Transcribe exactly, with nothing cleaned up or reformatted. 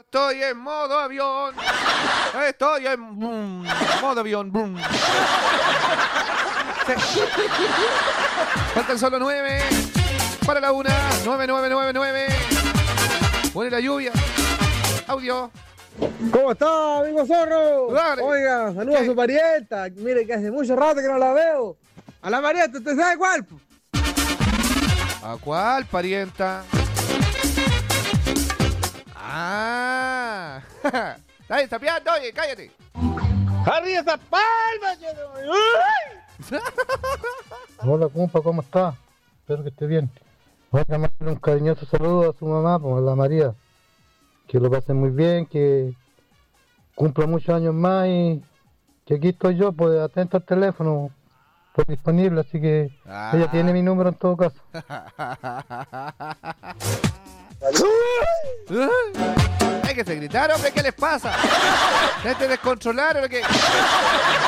estoy en modo avión. Estoy en boom, modo avión. Boom. Sí. Faltan solo nueve para la una. Nueve, nueve, nueve, nueve. Pone la lluvia. Audio. ¿Cómo está, amigo Zorro? Dale. Oiga, saluda a su parienta. Mire que hace mucho rato que no la veo. A la parienta, ¿usted sabe cuál? ¿A cuál, parienta? Ah. Dale, tapeando, oye, cállate. ¡Arriba esa palma! Hola, compa, ¿cómo está? Espero que esté bien. Voy a mandarle un cariñoso saludo a su mamá, pues, a la María. Que lo pasen muy bien, que cumpla muchos años más y que aquí estoy yo, pues atento al teléfono, pues disponible, así que ah. ella tiene mi número en todo caso. Hay que se gritar, hombre, ¿qué les pasa? ¿Gente descontrolaron o qué?